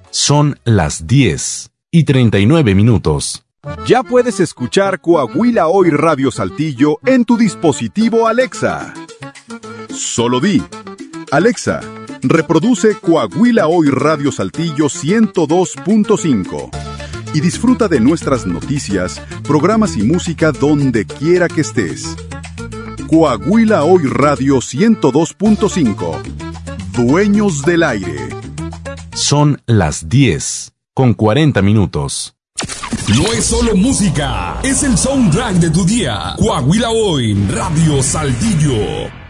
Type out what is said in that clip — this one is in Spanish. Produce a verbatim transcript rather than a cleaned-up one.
Son las diez y treinta y nueve minutos. Ya puedes escuchar Coahuila Hoy Radio Saltillo en tu dispositivo Alexa. Solo di: Alexa, reproduce Coahuila Hoy Radio Saltillo ciento dos punto cinco y disfruta de nuestras noticias, programas y música donde quiera que estés. Coahuila Hoy Radio ciento dos punto cinco. Dueños del aire. Son las diez con cuarenta minutos. No es solo música, es el soundtrack de tu día. Coahuila Hoy Radio Saltillo.